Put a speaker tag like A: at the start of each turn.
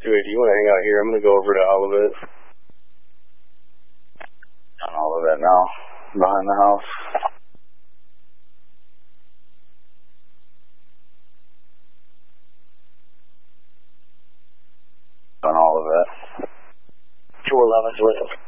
A: 280, you want to hang out here? I'm going to go over to Olivet.
B: On Olivet now, behind the house. On Olivet.
A: 211's with him.